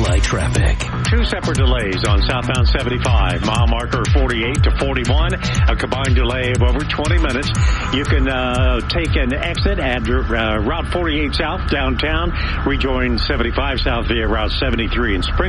Light traffic. Two separate delays on southbound 75. Mile marker 48 to 41. A combined delay of over 20 minutes. You can take an exit at Route 48 South downtown. Rejoin 75 South via Route 73 in Spring.